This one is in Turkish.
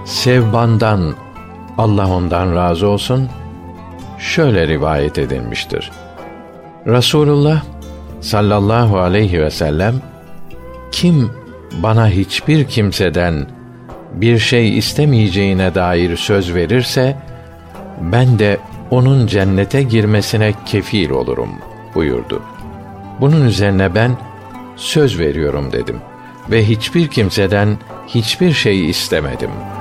Sevban'dan, Allah ondan razı olsun, şöyle rivayet edilmiştir. Resulullah sallallahu aleyhi ve sellem, kim bana hiçbir kimseden bir şey istemeyeceğine dair söz verirse, ben de onun cennete girmesine kefil olurum buyurdu. Bunun üzerine ben, söz veriyorum dedim ve hiçbir kimseden hiçbir şey istemedim.